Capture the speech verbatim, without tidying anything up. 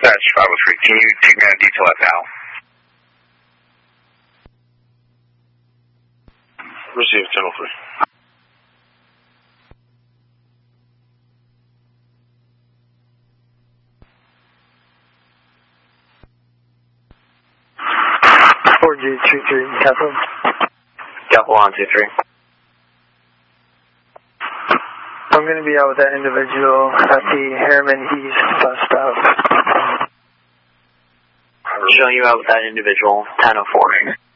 Dispatch five oh three, can you take me out of detail at now? Receive ten oh three. four G two three, Capital. Capital one two three. I'm going to be out with that individual at the Harriman East bus stop. Showing you out with that individual, ten oh four.